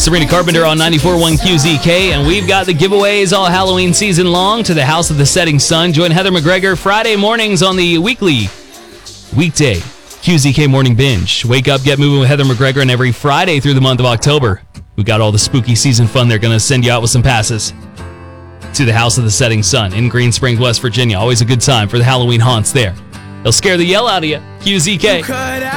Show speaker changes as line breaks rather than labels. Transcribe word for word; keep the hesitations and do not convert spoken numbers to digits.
Sabrina Carpenter on ninety-four point one Q Z K, and we've got the giveaways all Halloween season long to the House of the Setting Sun. Join Heather McGregor Friday mornings on the weekly, weekday Q Z K Morning Binge. Wake up, get moving with Heather McGregor, and every Friday through the month of October, we got all the spooky season fun. They're going to send you out with some passes to the House of the Setting Sun in Green Springs, West Virginia. Always a good time for the Halloween haunts there. They'll scare the yell out of you. Q Z K.